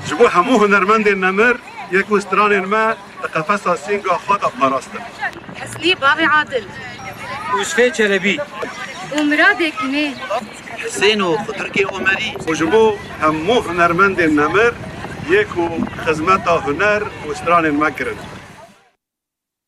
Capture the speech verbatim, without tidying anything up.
جبو همو هنرمند نمر یک وستران ما قفص سینگا خود پاراستن. حسنی بابی عادل وشفه چربی ومراد کنه حسین و خطرکی عمری و جبو همو هنرمند نمر یک خدمت هنر وستران ما کرد.